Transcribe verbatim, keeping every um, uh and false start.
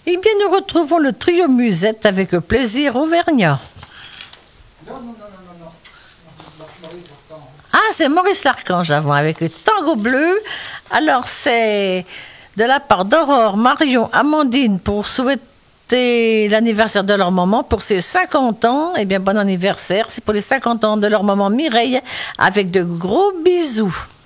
Eh bien, nous retrouvons le trio Musette avec le plaisir auvergnat. Non, non, non, non, non, non. Maurice Larchange. Ah, c'est Maurice Larchange avant, avec le tango bleu. Alors, c'est de la part d'Aurore, Marion, Amandine pour souhaiter l'anniversaire de leur maman pour ses cinquante ans. Eh bien, bon anniversaire. C'est pour les cinquante ans de leur maman Mireille avec de gros bisous.